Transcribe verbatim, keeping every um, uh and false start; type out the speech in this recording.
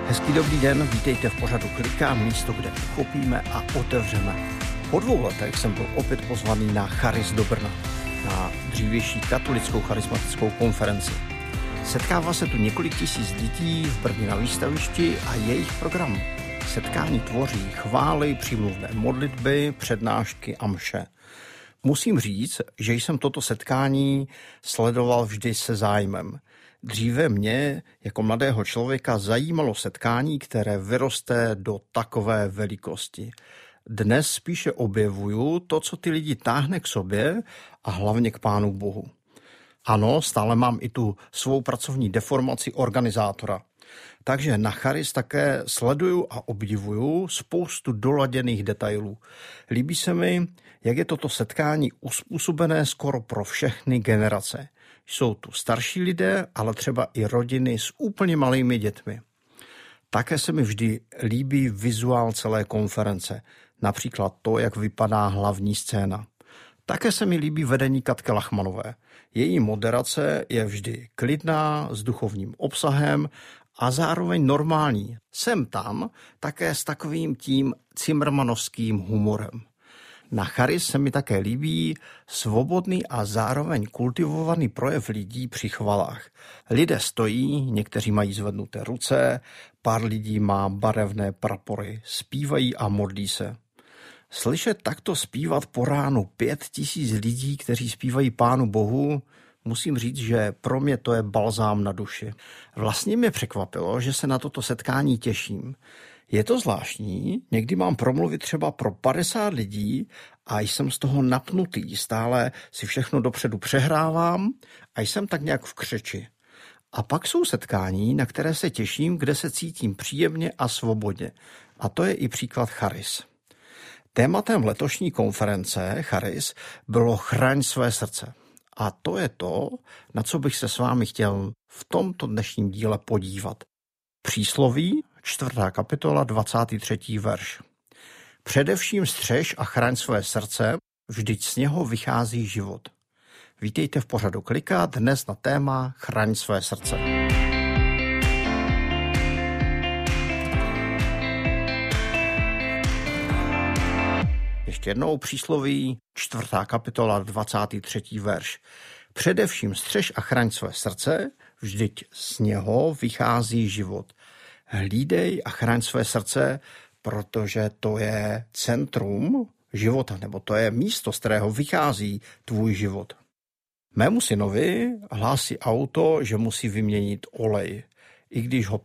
Hezký dobrý den, vítejte v pořadu Klika, místo, kde uchopíme a otevřeme. Po dvou letech jsem byl opět pozvaný na Charis do Brna, na dřívější katolickou charismatickou konferenci. Setkává se tu několik tisíc lidí v Brně na výstavišti a jejich program setkání tvoří chvály, přímluvné modlitby, přednášky a mše. Musím říct, že jsem toto setkání sledoval vždy se zájmem. Dříve mě jako mladého člověka zajímalo setkání, které vyroste do takové velikosti. Dnes spíše objevuju to, co ty lidi táhne k sobě a hlavně k Pánu Bohu. Ano, stále mám i tu svou pracovní deformaci organizátora. Takže na Charis také sleduju a obdivuju spoustu doladěných detailů. Líbí se mi, jak je toto setkání uspůsobené skoro pro všechny generace. Jsou tu starší lidé, ale třeba i rodiny s úplně malými dětmi. Také se mi vždy líbí vizuál celé konference, například to, jak vypadá hlavní scéna. Také se mi líbí vedení Katky Lachmanové. Její moderace je vždy klidná, s duchovním obsahem a zároveň normální. Jsem tam také s takovým tím cimrmanovským humorem. Na Charis se mi také líbí svobodný a zároveň kultivovaný projev lidí při chvalách. Lidé stojí, někteří mají zvednuté ruce, pár lidí má barevné prapory, zpívají a modlí se. Slyšet takto zpívat po ránu pět tisíc lidí, kteří zpívají Pánu Bohu, musím říct, že pro mě to je balzám na duši. Vlastně mě překvapilo, že se na toto setkání těším. Je to zvláštní, někdy mám promluvit třeba pro padesát lidí a jsem z toho napnutý, stále si všechno dopředu přehrávám a jsem tak nějak v křeči. A pak jsou setkání, na které se těším, kde se cítím příjemně a svobodně. A to je i příklad Charis. Tématem letošní konference Charis bylo Chraň své srdce. A to je to, na co bych se s vámi chtěl v tomto dnešním díle podívat. Přísloví, čtvrtá kapitola, dvacátý třetí verš. Především střež a chraň své srdce, vždyť z něho vychází život. Vítejte v pořadu Klika, dnes na téma Chraň své srdce. Ještě jednou přísloví, čtvrtá kapitola, dvacátý třetí verš. Především střež a chraň své srdce, vždyť z něho vychází život. Hlídej a chraň své srdce, protože to je centrum života, nebo to je místo, z kterého vychází tvůj život. Mému synovi hlásí auto, že musí vyměnit olej. I když ho